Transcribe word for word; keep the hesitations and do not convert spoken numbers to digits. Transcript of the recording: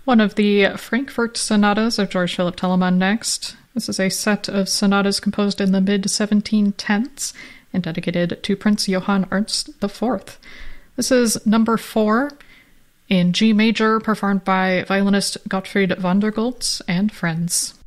One of the Frankfurt sonatas of George Philipp Telemann next. This is a set of sonatas composed in the mid seventeen tens and dedicated to Prince Johann Ernst the Fourth. This is number four in G major, performed by violinist Gottfried van der Goltz and friends.